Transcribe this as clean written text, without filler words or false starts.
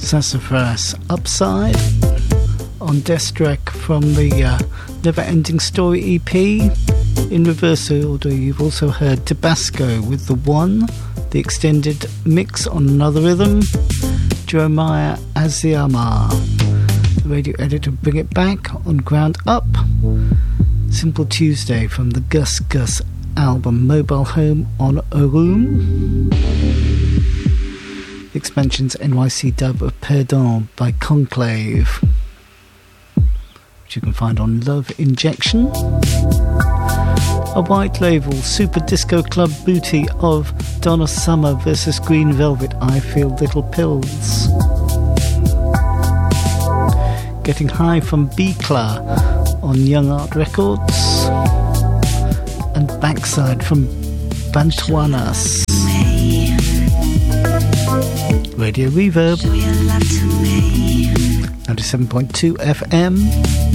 Sassafras Upside on Deathstrike from the Never Ending Story EP. In reverse order, you've also heard Tabasco with The One, the extended mix on Another Rhythm, Jeremiah Aziyama, the radio editor Bring It Back on Ground Up, Simple Tuesday from the Gus Gus album Mobile Home on Room, Expansion's NYC dub of Perdon by Conclave, which you can find on Love Injection. A white label super disco club booty of Donna Summer versus Green Velvet, I Feel Little Pills. Getting High from B-Kla on Young Art Records. And Backside from Bantuanas. Radio Reverb 97.2 FM.